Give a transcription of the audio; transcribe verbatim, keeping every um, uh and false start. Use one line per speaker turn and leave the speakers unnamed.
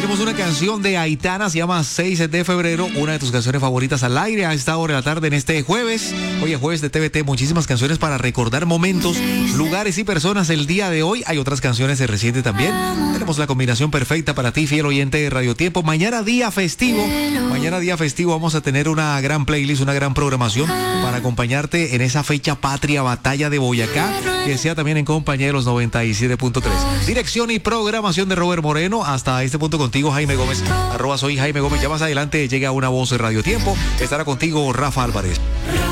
Tenemos una canción de Aitana, se llama seis de febrero, una de tus canciones favoritas al aire a esta hora de la tarde en este jueves. Hoy es jueves de T V T, muchísimas canciones para recordar momentos, lugares y personas el día de hoy. Hay otras canciones de reciente también. Tenemos la combinación perfecta para ti, fiel oyente de Radio Tiempo. Mañana día festivo, mañana día festivo vamos a tener una gran playlist, una gran programación para acompañarte en esa fecha patria, batalla de Boyacá, que sea también en compañía de los noventa y siete punto tres. Dirección y programación de Robert Moreno. Hasta este punto contigo, Jaime Gómez, arroba soy Jaime Gómez. Ya más adelante llega una voz de Radio Tiempo. Estará contigo Rafa Álvarez.